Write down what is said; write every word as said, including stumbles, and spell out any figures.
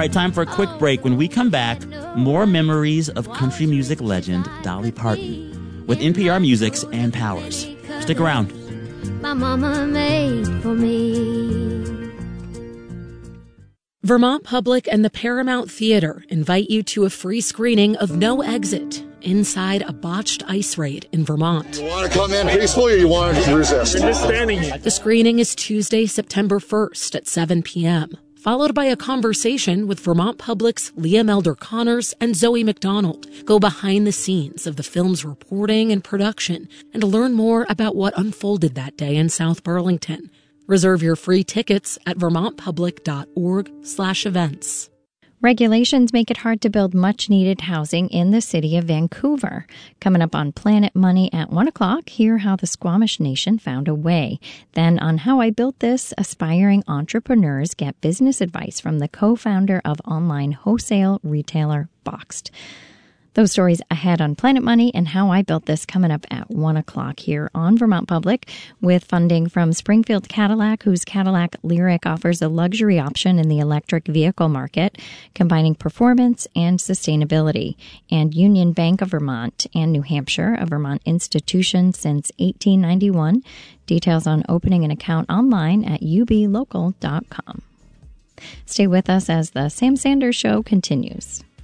right, time for a quick break. When we come back, more memories of country music legend Dolly Parton with N P R Music's Ann Powers. Stick around. My mama made for me. Vermont Public and the Paramount Theater invite you to a free screening of No Exit inside a botched ice raid in Vermont. You want to come in peacefully or you want to resist? You're just standing here. The screening is Tuesday, September first at seven p.m., followed by a conversation with Vermont Public's Liam Elder Connors and Zoe McDonald. Go behind the scenes of the film's reporting and production and learn more about what unfolded that day in South Burlington. Reserve your free tickets at vermontpublic.org slash events. Regulations make it hard to build much-needed housing in the city of Vancouver. Coming up on Planet Money at one o'clock, hear how the Squamish Nation found a way. Then on How I Built This, aspiring entrepreneurs get business advice from the co-founder of online wholesale retailer Boxed. Those stories ahead on Planet Money and How I Built This coming up at one o'clock here on Vermont Public with funding from Springfield Cadillac, whose Cadillac Lyriq offers a luxury option in the electric vehicle market, combining performance and sustainability, and Union Bank of Vermont and New Hampshire, a Vermont institution since eighteen ninety-one. Details on opening an account online at u b local dot com. Stay with us as the Sam Sanders Show continues.